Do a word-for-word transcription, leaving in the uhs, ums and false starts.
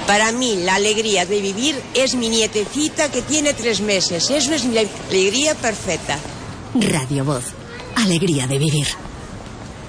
Para mí, la alegría de vivir es mi nietecita que tiene tres meses. Eso es mi alegría perfecta. Radio Voz. Alegría de vivir.